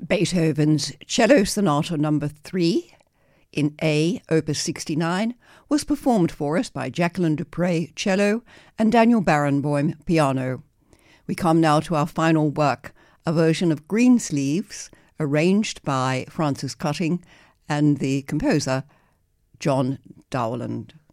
Beethoven's Cello Sonata No. 3 in A, Opus 69, was performed for us by Jacqueline Dupre, cello, and Daniel Barenboim, piano. We come now to our final work, a version of Greensleeves, arranged by Francis Cutting and the composer, John Dowland.